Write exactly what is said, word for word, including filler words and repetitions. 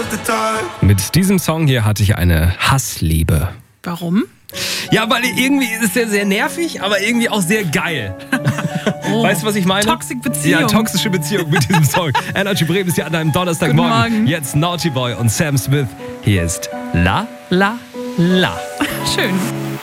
Mit diesem Song hier hatte ich eine Hassliebe. Warum? Ja, weil irgendwie ist er sehr nervig, aber irgendwie auch sehr geil. Oh, weißt du, was ich meine? Toxic Beziehung. Ja, toxische Beziehung mit diesem Song. Energy Bremen ist ja an einem Donnerstagmorgen. Jetzt Naughty Boy und Sam Smith. Hier ist La La La. Schön.